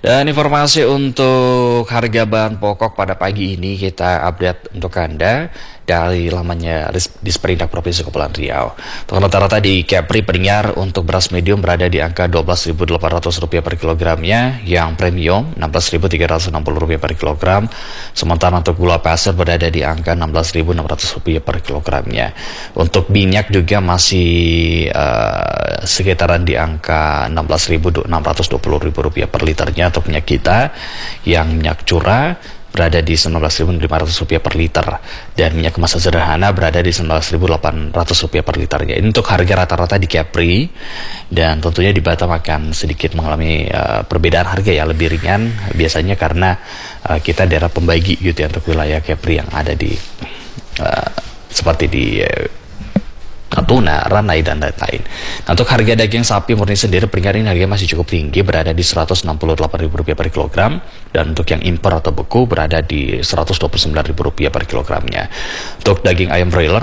Dan informasi untuk harga bahan pokok pada pagi ini kita update untuk Anda dari lamannya Disperindak Provinsi Kepulauan Riau. Untuk rata-rata di Kepri Pendengar untuk beras medium berada di angka Rp12.800 per kilogramnya, yang premium Rp16.360 per kilogram. Sementara untuk gula pasir berada di angka Rp16.600 per kilogramnya. Untuk minyak juga masih sekitaran di angka Rp16.620 per liternya. Untuk minyak kita yang minyak curah berada di Rp19.500 per liter, dan minyak kemasan sederhana berada di Rp19.800 per liternya. Ini untuk harga rata-rata di Kepri, dan tentunya di Batam akan sedikit mengalami perbedaan harga ya, lebih ringan biasanya karena kita daerah pembagi gitu ya untuk wilayah Kepri yang ada di seperti di Natuna, Ranai, dan lain-lain. Nah, untuk harga daging sapi murni sendiri peringkat ini harganya masih cukup tinggi, berada di Rp168.000 per kilogram, dan untuk yang impor atau beku berada di Rp129.000 per kilogramnya. Untuk daging ayam broiler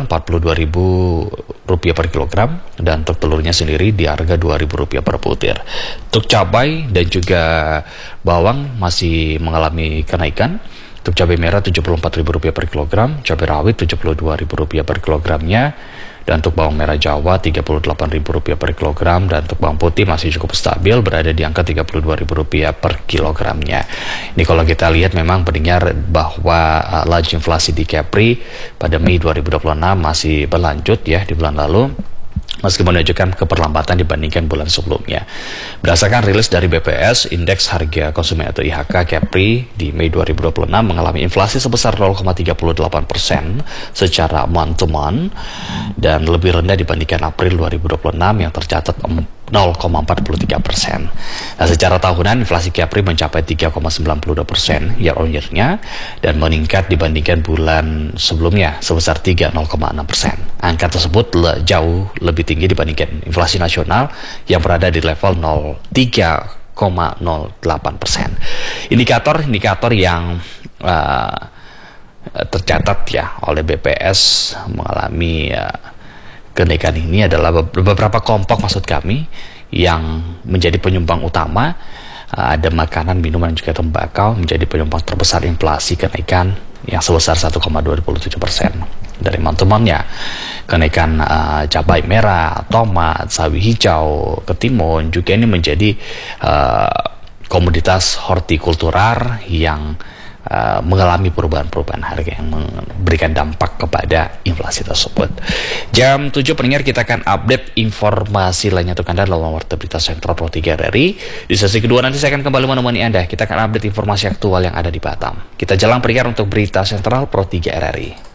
Rp42.000 per kilogram, dan untuk telurnya sendiri di harga Rp2.000 per butir. Untuk cabai dan juga bawang masih mengalami kenaikan. Untuk cabai merah Rp74.000 per kilogram, cabai rawit Rp72.000 per kilogramnya, dan untuk bawang merah Jawa Rp38.000 per kilogram, dan untuk bawang putih masih cukup stabil berada di angka Rp32.000 per kilogramnya. Ini kalau kita lihat memang pendengar bahwa laju inflasi di Kepri pada Mei 2026 masih berlanjut ya di bulan lalu, meski menunjukkan keperlambatan dibandingkan bulan sebelumnya. Berdasarkan rilis dari BPS, indeks harga konsumen atau IHK Kepri di Mei 2026 mengalami inflasi sebesar 0,38% secara month to month, dan lebih rendah dibandingkan April 2026 yang tercatat 0,43%. Nah, secara tahunan inflasi Kepri mencapai 3,92% year on year-nya, dan meningkat dibandingkan bulan sebelumnya sebesar 3,06%. Angka tersebut jauh lebih tinggi dibandingkan inflasi nasional yang berada di level 3,08%. Indikator yang tercatat ya oleh BPS mengalami kenaikan ini adalah beberapa kelompok maksud kami yang menjadi penyumbang utama. Ada makanan, minuman, dan juga tembakau menjadi penyumbang terbesar inflasi kenaikan yang sebesar 1,27%. Dari month-to-month-nya, kenaikan cabai merah, tomat, sawi hijau, ketimun juga ini menjadi komoditas hortikultural yang mengalami perubahan-perubahan harga yang memberikan dampak kepada inflasi tersebut. Jam 7 pendengar kita akan update informasi lainnya untuk Anda dalam Warta Berita Sentral Pro 3 RRI. Di sesi kedua nanti saya akan kembali menemani Anda. Kita akan update informasi aktual yang ada di Batam. Kita jalan pendengar untuk Berita Sentral Pro 3 RRI.